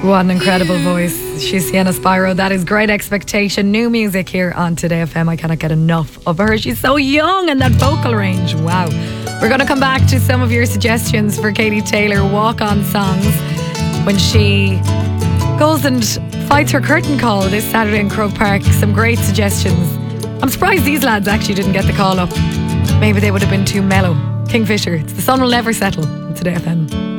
What an incredible voice. She's Sienna Spyro. That is Great Expectation. New music here on Today FM. I cannot get enough of her. She's so young and that vocal range. Wow. We're going to come back to some of your suggestions for Katie Taylor walk-on songs when she goes and fights her curtain call this Saturday in Croke Park. Some great suggestions. I'm surprised these lads actually didn't get the call up. Maybe they would have been too mellow. Kingfisher. It's The Sun Will Never Settle on Today FM.